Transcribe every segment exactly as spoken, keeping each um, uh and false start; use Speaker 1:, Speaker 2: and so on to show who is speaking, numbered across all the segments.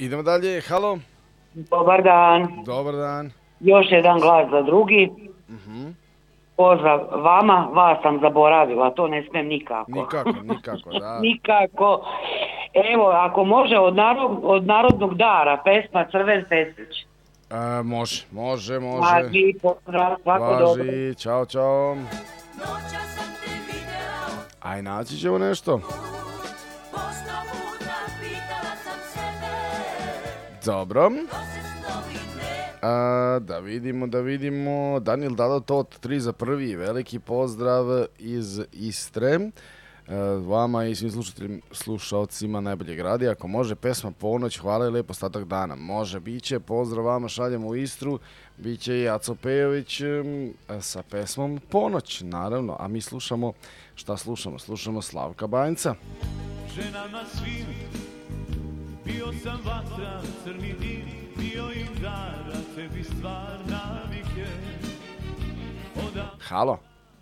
Speaker 1: Idemo dalje, halo.
Speaker 2: Dobar dan.
Speaker 1: Dobar dan.
Speaker 2: Još jedan glas za drugi.
Speaker 1: Uh-huh.
Speaker 2: Pozdrav vama, vas sam zaboravila, to ne smijem nikako.
Speaker 1: Nikako, nikako, da.
Speaker 2: Nikako. Evo, ako može od, narod, od narodnog dara, pesma Crven Pesnić.
Speaker 1: A, može, može, može.
Speaker 2: Važi, pozdrav, svako dobro.
Speaker 1: Važi, čao, čao. Aj, naći ćemo nešto. Dobro. A, da vidimo, da vidimo. Daniel Dado Tot, tri za prvi. Veliki pozdrav iz Istre. A, vama i svim slušateljima, slušalcima najboljeg radija. Ako može, pesma Ponoć, hvala i lep ostatak dana. Može, biće. Pozdrav vama, šaljemo u Istru. Biće i Aco Pejović sa pesmom Ponoć, naravno. A mi slušamo, šta slušamo? Slušamo Slavka Banjca.
Speaker 3: Ženama svim bio sam vatra, crni dim, bio i zara, tebi stvar navike. Oda...
Speaker 1: Halo?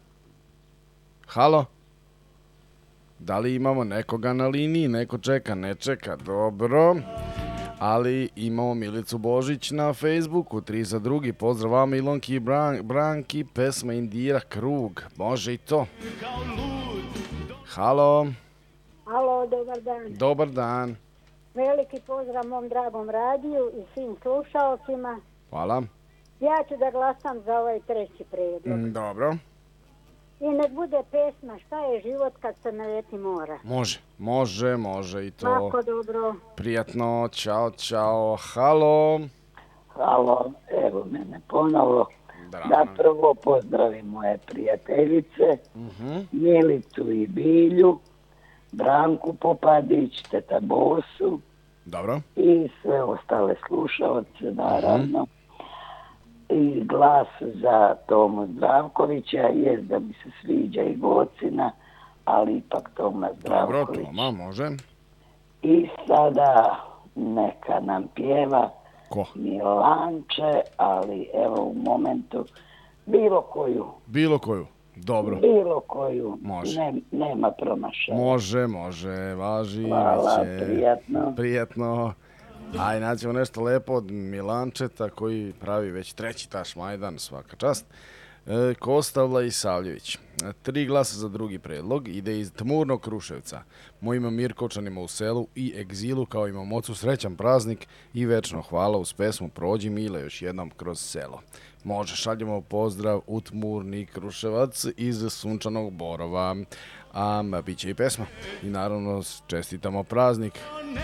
Speaker 1: Halo? Da li imamo nekoga na liniji? Neko čeka, ne čeka, dobro. Ali imamo Milicu Božić na Facebooku, tri za drugi. Pozdrav vama Ilonki i Bran, Branki, pesma Indira Krug. Može i to. Halo?
Speaker 4: Halo, dobar dan.
Speaker 1: Dobar dan.
Speaker 4: Veliki pozdrav mom dragom radiju i svim slušalcima.
Speaker 1: Hvala.
Speaker 4: Ja ću da glasam za ovaj treći predlog.
Speaker 1: Mm, dobro.
Speaker 4: I nek bude pesma Šta je život kad se naleti mora.
Speaker 1: Može, može, može i to.
Speaker 4: Tako dobro.
Speaker 1: Prijatno, čao, čao. Halo?
Speaker 5: Halo, evo mene ponovo.
Speaker 1: Drano.
Speaker 5: Da prvo pozdravim moje prijateljice,
Speaker 1: Uh-huh.
Speaker 5: Milicu i Bilju, Branku Popadić, teta Bosu.
Speaker 1: Dobro.
Speaker 5: I sve ostale slušalce, naravno. Uh-huh. I glas za Tomu Zdravkovića, jest da mi se sviđa i Gocina, ali ipak Toma Zdravković.
Speaker 1: Dobro, Toma, može.
Speaker 5: I sada neka nam pjeva
Speaker 1: Ko?
Speaker 5: Milanče, ali evo u momentu bilo koju.
Speaker 1: Bilo koju. Dobro.
Speaker 5: Bilo koju.
Speaker 1: Može.
Speaker 5: Ne, nema promašaja.
Speaker 1: Može, može, važi.
Speaker 5: Hvala,
Speaker 1: Biće
Speaker 5: prijatno.
Speaker 1: Prijatno. Aj, naćemo nešto lepo od Milančeta koji pravi već treći taš Majdan, svaka čast. E, Kostavla i Savljević. E, tri glasa za drugi predlog. Ide iz Tmurnog Kruševca. Mojima Mirkovčanima u selu i egzilu kao imam ocu srećan praznik i večno hvala uz pesmu Prođi Mile još jednom kroz selo. Može, šaljemo pozdrav u Tmurni Kruševac iz Sunčanog Borova. A bit će i pesma. I naravno čestitamo praznik.